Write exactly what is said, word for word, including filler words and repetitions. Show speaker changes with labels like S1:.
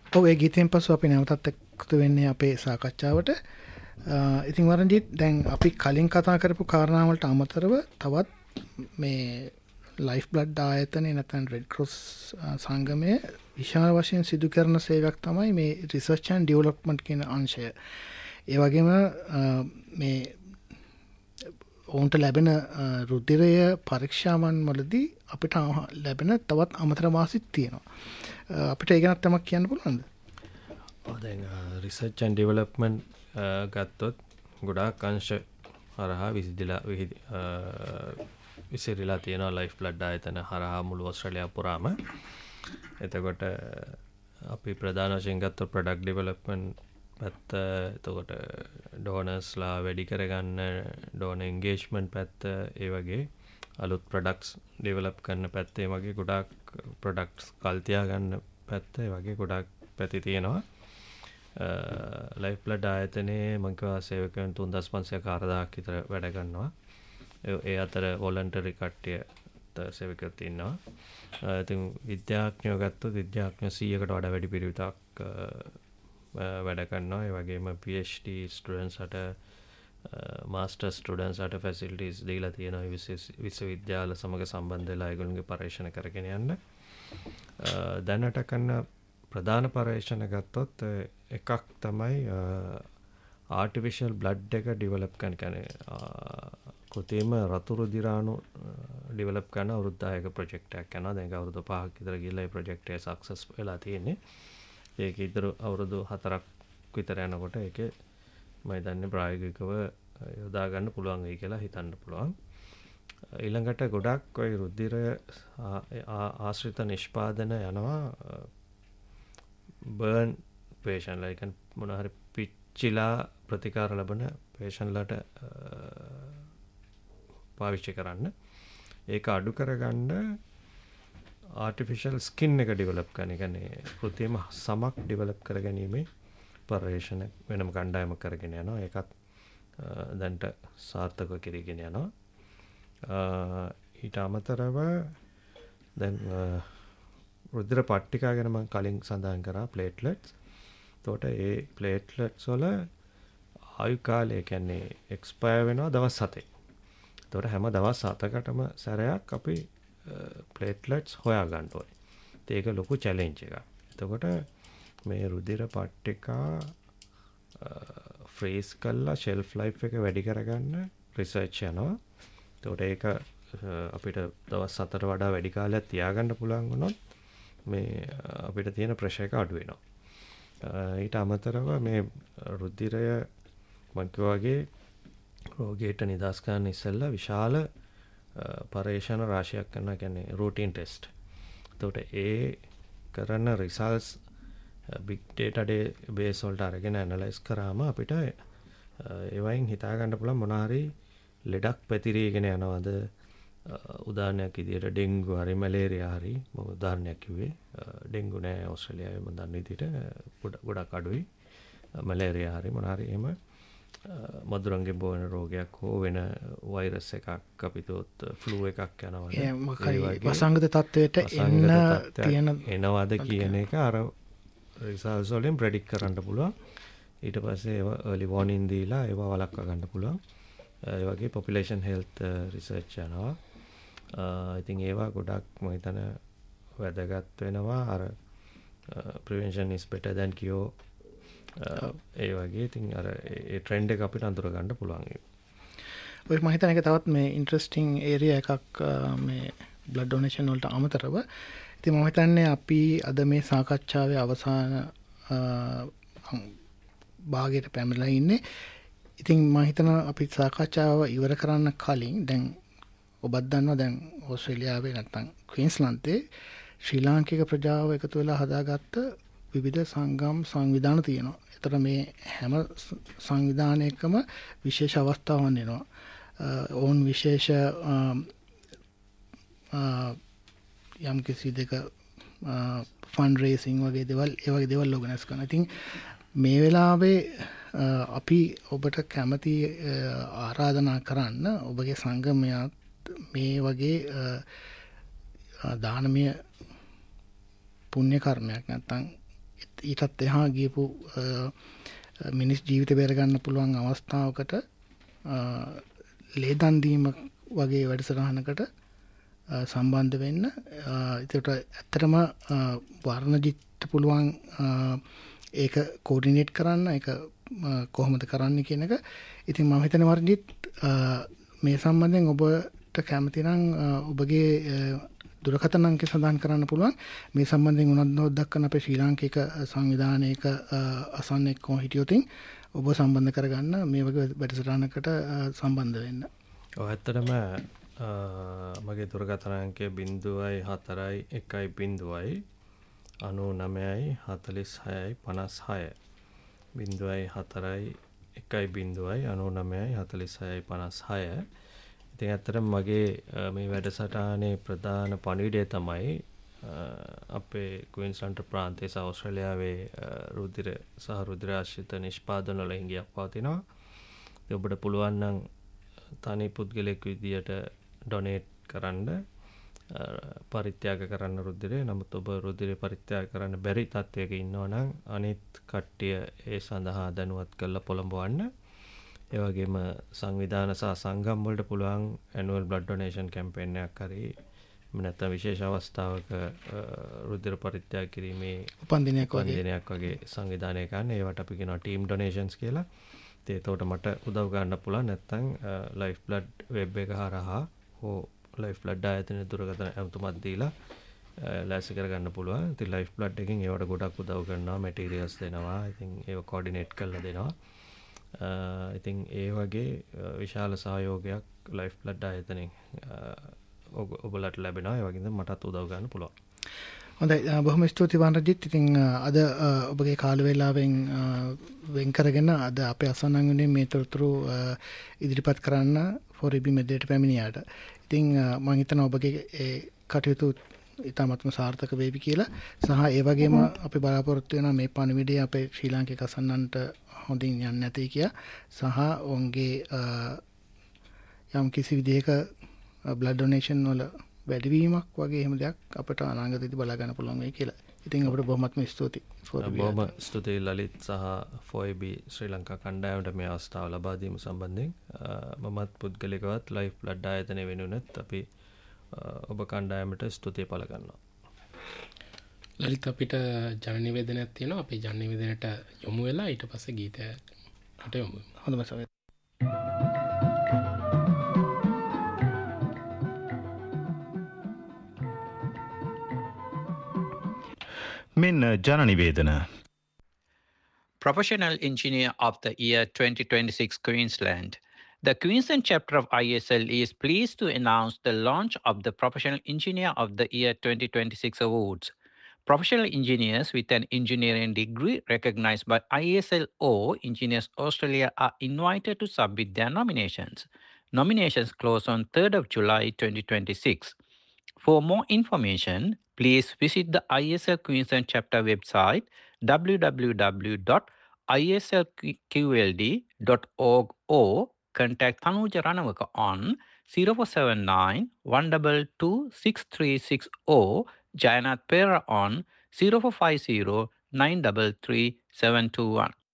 S1: ඔව් ඒ ගීතයෙන් පස්ව අපි නැවතත් එකතු වෙන්නේ අපේ සාකච්ඡාවට. ඉතින් වරන්ජිත් දැන් අපි කලින් කතා කරපු කාරණා වලට අමතරව තවත් මේ ලයිෆ් බ්ලඩ් ආයතනයේ නැත්නම් රෙඩ් ක්‍රොස් සංගමයේ විශාල වශයෙන් සිදු කරන සේවයක් තමයි මේ රිසර්ච් ඇන්ඩ් ඩෙවලොප්මන්ට් කියන අංශය. ඒ වගේම මේ ඔවුන්ට ලැබෙන රුධිරය පරීක්ෂාවන් වලදී අපිට ලැබෙන තවත් අමතර වාසිත් තියෙනවා. අපිට ඒ ගැන තමක් කියන්න පුළුවන්ද?
S2: ඔව් දැන් රිසර්ච් ඇන්ඩ් ඩෙවලොප්මන්ට් ගත්තොත් ගොඩාක් අංශ හරහා විසිදලා විසිරලා තියෙනවා ලයිෆ් බ්ලඩ් ආයතන හරහා මුළු ඕස්ට්‍රේලියාව පුරාම. එතකොට අපි ප්‍රධාන වශයෙන් ගත්තොත් ප්‍රොඩක්ට් ඩෙවලොප්මන්ට් පැත්ත, එතකොට ඩෝනර්ස්ලා වැඩි කරගන්න ඩෝනර් එන්ගේජ්මන්ට් පැත්ත, ඒ වගේ අලුත් ප්‍රොඩක්ට්ස් ඩෙවලොප් කරන පැත්ත, ඒ වගේ ගොඩාක් ප්‍රොඩක්ට්ස් කල් තියා ගන්න පැත්ත, ඒ වගේ ගොඩාක් පැති තියෙනවා. ලයිෆ් බ්ලඩ් ආයතනයේ මම කියවා සේවකයන් තුන් දශම පන්සියයක් හාරදාහක් විතර වැඩ කරනවා. ඒ අතර වොලන්ටරි කට්ටිය සේවකයොත් ඉන්නවා. ඉතින් විද්‍යාඥයෝ ගත්තොත් විද්‍යාඥයෝ සීයකට වඩා වැඩි පිරිවිතක් වැඩ කරනවා. ඒ වගේම PhD ස්ටුඩන්ට්ස්ට මාස්ටර් ස්ටුඩන්ට්ස්ට ෆැසිලිටිස් දීලා තියෙනවා විශ්වවිද්‍යාල සමග සම්බන්ධ වෙලා ඒගොල්ලන්ගේ පරීක්ෂණ කරගෙන යන්න. දැනට කරන ප්‍රධාන පරීක්ෂණ ගත්තොත් එකක් තමයි ආටිෆිෂල් බ්ලඩ් එක ඩෙවලොප් කරන කියන්නේ කෘත්‍රිම රතු රුධිරාණු ඩෙවලොප් කරන අවුරුද්දායක ප්‍රොජෙක්ට් එකක් කරනවා. දැන් අවුරුදු පහක් විතර ගිහලා ඒ ප්‍රොජෙක්ට් එක සක්සස් වෙලා තියෙන්නේ. ඒක ඉදිර අවුරුදු හතරක් විතර යනකොට ඒකේ මම හිතන්නේ ප්‍රායෝගිකව යොදා ගන්න පුළුවන් වෙයි කියලා හිතන්න පුළුවන්. ඊළඟට ගොඩක් ওই රුධිරය ආශ්‍රිත නිෂ්පාදන යනවා බර්න් පේෂන්ට්ලා, ඒ කියන්නේ මොන හරි පිච්චිලා ප්‍රතිකාර ලබන පේෂන්ට්ලාට පාවිච්චි කරන්න. ඒක අඩු කරගන්න ආටිෆිෂල් ස්කින් එක ඩෙවලොප් කරන, ඒ කියන්නේ කෘත්‍රිම සමක් ඩෙවලොප් කරගැනීමේ පරීක්ෂණ වෙනම කණ්ඩායමක් කරගෙන යනවා. ඒකත් දැන්ට සාර්ථකව කෙරීගෙන යනවා. ඊට අමතරව දැන් රුධිර පට්ටිකා ගැන මම කලින් සඳහන් කරා ප්ලේට්ලට්ස්. එතකොට ඒ ප්ලේට්ලට්ස් වල ආයු කාලය කියන්නේ එක්ස්පයර් වෙනවා දවස් හතේ. එතකොට හැම දවස් හතකටම සැරයක් අපි ප්ලේට්ලට්ස් හොයා ගන්න ඕනේ. ඒක ලොකු චැලෙන්ජ් එකක්. එතකොට මේ රුධිර පට්ටිකා ෆ්‍රීස් කරලා ෂෙල්ෆ් ලයිෆ් එක වැඩි කරගන්න රිසර්ච් යනවා. එතකොට ඒක අපිට දවස් හතට වඩා වැඩි කාලයක් තියාගන්න පුළුවන් වුණොත් මේ අපිට තියෙන ප්‍රෙෂර් එක අඩු වෙනවා. ඊට අමතරව මේ රුධිරය මම වගේ රෝගීට නිදහස් කරන්න ඉස්සෙල්ලා විශාල පරීක්ෂණ රාශියක් කරනවා, කියන්නේ රූටින් ටෙස්ට්. එතකොට ඒ කරන රිසල්ට්ස් බිග් ඩේටා බේස් වලට අරගෙන ඇනලයිස් කරාම අපිට ඒවයින් හිතා ගන්න පුළුවන් මොන හරි ලෙඩක් පැතිරීගෙන යනවද. උදාහරණයක් විදියට ඩෙන්ගු හරි මැලේරියා හරි, මම උදාහරණයක් කිව්වේ. ඩෙන්ගු නෑ ඕස්ට්‍රේලියාවේ මම දන්න විදියට ගොඩක් අඩුයි. මැලේරියා හරි මොන හරි එහෙම මදුරන්ගෙන් බෝවෙන රෝගයක් හෝ වෙන වෛරස් එකක් අපිටොත් ෆ්ලූ එකක් යනවා.
S1: ඒ මොකයි වසංගත තත්වයට එන්න තියෙන
S2: එනවාද කියන එක අර රිසල්ට්ස් වලින් ප්‍රෙඩික්ට් කරන්න පුළුවන්. ඊට පස්සේ ඒවා early warning දීලා ඒවා වළක්වා ගන්න පුළුවන්. ඒ වගේ population health research යනවා. ඉතින් ඒවා ගොඩක් මම හිතන වැදගත් වෙනවා. අර prevention is better than cure ඒ වගේ. ඉතින් අර ඒ ට්‍රෙන්ඩ් එක අපිට අඳුර ගන්න පුළුවන්.
S1: ඔය මම හිතන එක තවත් මේ ඉන්ටරෙස්ටිං ඒරියා එකක් මේ බ්ලඩ් ඩොනේෂන් වලට අමතරව. ඉතින් මම හිතන්නේ අපි අද මේ සාකච්ඡාවේ අවසාන භාගයට පැමිණලා ඉන්නේ. ඉතින් මම හිතනවා අපි සාකච්ඡාව ඉවර කරන්න කලින් දැන් ඔබත් දන්නවා දැන් ඕස්ට්‍රේලියාවේ නැත්නම් ක්වීන්ස්ලන්තේ ශ්‍රී ලාංකික ප්‍රජාව එකතු වෙලා හදාගත්ත විවිධ සංගම් සංවිධාන තියෙනවා. ඒතර මේ හැම සංවිධානයකම විශේෂ අවස්ථාවන් වෙනවා. ඕන් විශේෂ යම් කිසි දෙක ෆන්ඩ් රේසින් වගේ දේවල් ඒ වගේ දේවල් ඕගනයිස් කරනවා. ඉතින් මේ වෙලාවේ අපි ඔබට කැමති ආරාධනා කරන්න ඔබගේ සංගමයාත් මේ වගේ දානමය පුණ්‍ය කර්මයක් නැත්නම් ඊටත් එහා ගියපු මිනිස් ජීවිත බේරගන්න පුළුවන් අවස්ථාවකට ලේදන් දීම වගේ වැඩසටහනකට සම්බන්ධ වෙන්න. ඒකට ඇත්තටම වර්ණජිත් පුළුවන් ඒක කෝඩිනේට් කරන්න, ඒක කොහොමද කරන්න කියන එක. ඉතින් මම හිතනවා වර්ණජිත් මේ සම්බන්ධයෙන් ඔබට කැමති නම් ඔබගේ දුරකථන අංකය සඳහන් කරන්න පුළුවන්. මේ සම්බන්ධයෙන් උනන්දුවක් දක්වන අපේ ශ්‍රී ලාංකික සංවිධානයක අසන්නෙක් කො හිටියොතින් ඔබ සම්බන්ධ කරගන්න මේ වගේ වැඩසටහනකට සම්බන්ධ වෙන්න.
S2: ඔව් ඇත්තටම මගේ දුරකථන අංකය බිංදුවයි හතරයි එකයි බිංදුවයි අනූ නවයයි හතළිස් හයයි පනස් හය. බිංදුවයි හතරයි එකයි බිංදුවයි අනූ නවයයි හතළිස් හයයි පනස් හය. ඉතින් ඇත්තටම මගේ මේ වැඩසටහනේ ප්‍රධාන පණිවිඩය තමයි අපේ ක්වීන්ස්ලන්ඩ් ප්‍රාන්තයේ සහ ඕස්ට්‍රේලියාවේ රුධිර සහ රුධිරාශ්‍රිත නිෂ්පාදන වල හිඟයක් පවතිනවා. ඉතින් ඔබට පුළුවන් නම් තනි පුද්ගලයෙක් විදියට ඩොනේට් කරන්න, පරිත්‍යාග කරන්න රුධිරය. නමුත් ඔබ රුධිරය පරිත්‍යාග කරන්න බැරි තත්ත්වයක ඉන්නවා නම් අනිත් කට්ටිය ඒ සඳහා දැනුවත් කරලා පොළඹවන්න. ඒ වගේම සංවිධාන සහ සංගම් වලට පුළුවන් ඇනුවල් බ්ලඩ් ඩොනේෂන් කැම්පේන් එකක් හරි නැත්නම් විශේෂ අවස්ථාවක රුධිර පරිත්‍යාග කිරීමේ
S1: උපන්දිනයක් වගේ
S2: උපන්දිනයක් වගේ සංවිධානය කරන්න. ඒවට අපි කියනවා ටීම් ඩොනේෂන්ස් කියලා. ඉතින් ඒකට මට උදව් ගන්න පුළුවන්. නැත්නම් ලයිෆ් බ්ලඩ් වෙබ් එක හරහා හෝ ලයිෆ් බ්ලඩ් ආයතන දුරකථන ඇමතුමක් දීලා ලෑස්ති කරගන්න පුළුවන්. ඉතින් ලයිෆ් බ්ලඩ් එකෙන් ඒවට ගොඩක් උදව් කරනවා, මැටීරියල්ස් දෙනවා. ඉතින් ඒව කෝඩිනේට් කරලා දෙනවා. ඉතින් ඒ වගේ විශාල සහයෝගයක් ලයිෆ් බ්ලඩ් ආයතනෙන් ඔබලට ලැබෙනවා. ඒ වගේම මටත් උදව් ගන්න පුළුවන්.
S1: හොඳයි, බොහොම ස්තුතියි වන්රජිත්. ඉතින් අද ඔබගේ කාල වේලාවෙන් වෙන් කරගෙන අද අපේ අසන්නන් වෙනුවෙන් මේ තොරතුරු ඉදිරිපත් කරන්න ෆොරිබි මෙදේට පැමිණියාට. ඉතින් මම හිතනවා ඔබගේ ඒ කටයුතු ඉතාමත්ම සාර්ථක වේවි කියලා. සහ ඒ වගේම අපි බලාපොරොත්තු වෙනවා මේ පණිවිඩය අපේ ශ්‍රී ලාංකික අසන්නන්ට හොඳින් යන්නේ නැtei කියා. සහ ඔවුන්ගේ යම් කිසි විදිහක බ්ලඩ් ඩොනේෂන් වල වැඩිවීමක් වගේ එහෙම දෙයක් අපට අනාගතයේදී බලා ගන්න පුළුවන් වෙයි කියලා. ඉතින් අපිට බොහොමත්ම ස්තුතියි.
S2: බොහොම ස්තුතියි ලලිත් සහ ෆොයිබි ශ්‍රී ලංකා කණ්ඩායමට මේ අවස්ථාව ලබා දීම සම්බන්ධයෙන්. මමත් පුද්ගලිකවත් ලයිෆ් බ්ලඩ් ආයතනය වෙනුවෙන් අපි ඔබ කණ්ඩායමට ස්තුතිය පළ කරනවා.
S3: ලලිත් අපිට ජන නිවේදනයක් තියෙනවා. අපි ජන නිවේදනයට යොමු වෙලා ඊට පස්සේ ගීතයට යොමු වෙමු.
S1: හොඳම සමය.
S4: මෙන්න ජන නිවේදන.
S5: Professional Engineer of the Year twenty twenty-six Queensland. The Queensland chapter of I S L is pleased to announce the launch of the Professional Engineer of the Year twenty twenty-six awards. Professional engineers with an engineering degree recognized by I S L or Engineers Australia are invited to submit their nominations. Nominations close on third of July twenty twenty-six. For more information, please visit the I S L Queensland chapter website w w w dot i s l q l d dot org or contact Tanuja Ranawaka on zero four seven nine one two two six three six or Jayanath Pera on zero four five zero nine three three seven two one.